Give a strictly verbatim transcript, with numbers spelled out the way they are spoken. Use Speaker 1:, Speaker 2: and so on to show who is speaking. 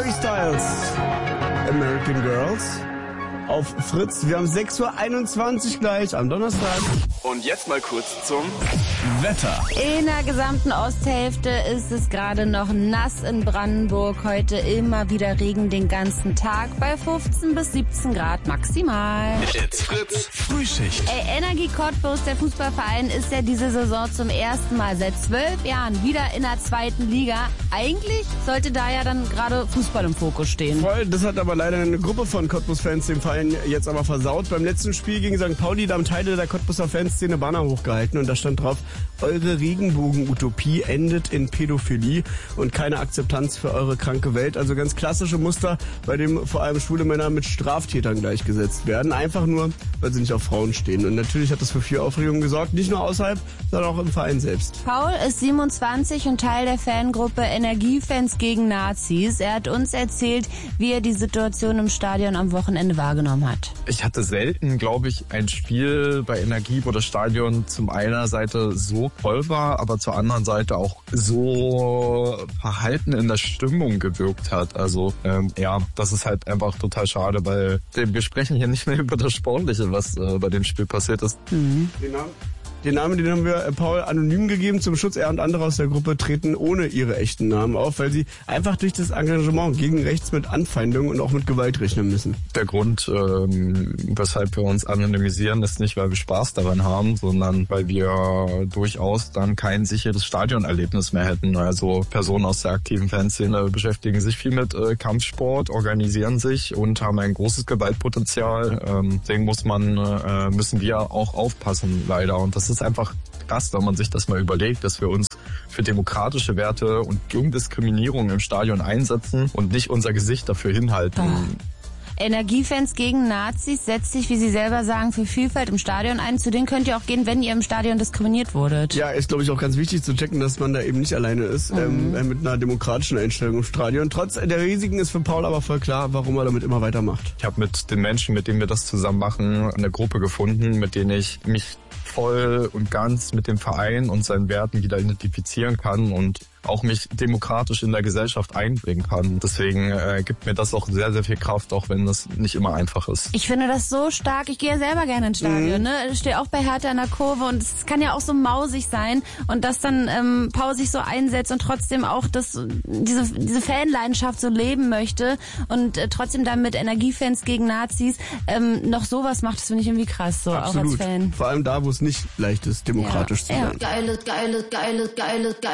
Speaker 1: Harry Styles, American Girls. Auf Fritz. Wir haben sechs Uhr einundzwanzig gleich am Donnerstag.
Speaker 2: Und jetzt mal kurz zum
Speaker 1: Wetter.
Speaker 3: In der gesamten Osthälfte ist es gerade noch nass in Brandenburg. Heute immer wieder Regen den ganzen Tag bei fünfzehn bis siebzehn Grad maximal.
Speaker 2: It's Fritz Frühschicht.
Speaker 3: Ey, Energie Cottbus, der Fußballverein, ist ja diese Saison zum ersten Mal seit zwölf Jahren wieder in der zweiten Liga. Eigentlich sollte da ja dann gerade Fußball im Fokus stehen.
Speaker 1: Voll, das hat aber leider eine Gruppe von Cottbus-Fans dem Verein jetzt aber versaut. Beim letzten Spiel gegen Sankt Pauli, da haben Teile der Cottbuser Fanszene Banner hochgehalten und da stand drauf: Eure Regenbogen-Utopie endet in Pädophilie und keine Akzeptanz für eure kranke Welt. Also ganz klassische Muster, bei dem vor allem schwule Männer mit Straftätern gleichgesetzt werden. Einfach nur, weil sie nicht auf Frauen stehen. Und natürlich hat das für viel Aufregung gesorgt, nicht nur außerhalb, sondern auch im Verein selbst.
Speaker 3: Paul ist siebenundzwanzig und Teil der Fangruppe Energiefans gegen Nazis. Er hat uns erzählt, wie er die Situation im Stadion am Wochenende wahrgenommen hat.
Speaker 4: Ich hatte selten, glaube ich, ein Spiel bei Energie, wo das Stadion zum einer Seite so voll war, aber zur anderen Seite auch so verhalten in der Stimmung gewirkt hat. Also ähm, ja, das ist halt einfach total schade, weil wir sprechen hier nicht mehr über das Sportliche, was äh, bei dem Spiel passiert ist.
Speaker 3: Mhm.
Speaker 1: Genau. Den Namen, den haben wir Paul anonym gegeben zum Schutz. Er und andere aus der Gruppe treten ohne ihre echten Namen auf, weil sie einfach durch das Engagement gegen rechts mit Anfeindungen und auch mit Gewalt rechnen müssen.
Speaker 4: Der Grund, ähm, weshalb wir uns anonymisieren, ist nicht, weil wir Spaß daran haben, sondern weil wir durchaus dann kein sicheres Stadionerlebnis mehr hätten. Also Personen aus der aktiven Fanszene beschäftigen sich viel mit äh, Kampfsport, organisieren sich und haben ein großes Gewaltpotenzial. Ähm, deswegen muss man, äh, müssen wir auch aufpassen, leider. Und das ist einfach krass, wenn man sich das mal überlegt, dass wir uns für demokratische Werte und gegen Diskriminierung im Stadion einsetzen und nicht unser Gesicht dafür hinhalten.
Speaker 3: Oh. Energiefans gegen Nazis setzt sich, wie Sie selber sagen, für Vielfalt im Stadion ein. Zu denen könnt ihr auch gehen, wenn ihr im Stadion diskriminiert wurdet.
Speaker 1: Ja, ist, glaube ich, auch ganz wichtig zu checken, dass man da eben nicht alleine ist, mhm. ähm, mit einer demokratischen Einstellung im Stadion. Trotz der Risiken ist für Paul aber voll klar, warum er damit immer weitermacht.
Speaker 4: Ich habe mit den Menschen, mit denen wir das zusammen machen, eine Gruppe gefunden, mit denen ich mich voll und ganz mit dem Verein und seinen Werten wieder identifizieren kann und auch mich demokratisch in der Gesellschaft einbringen kann. Deswegen äh, gibt mir das auch sehr, sehr viel Kraft, auch wenn das nicht immer einfach ist.
Speaker 3: Ich finde das so stark. Ich gehe ja selber gerne ins Stadion. Mhm. Ne? Ich stehe auch bei Hertha in der Kurve und es kann ja auch so mausig sein. Und dass dann ähm, Paul sich so einsetzt und trotzdem auch das, diese, diese Fanleidenschaft so leben möchte und äh, trotzdem dann mit Energiefans gegen Nazis ähm, noch sowas macht, das finde ich irgendwie krass, so
Speaker 1: Absolut.
Speaker 3: Auch als Fan.
Speaker 1: Vor allem da, wo es nicht leicht ist, demokratisch
Speaker 3: ja.
Speaker 1: zu sein.
Speaker 3: Ja.
Speaker 5: Geile, geile, geile, geile, geile.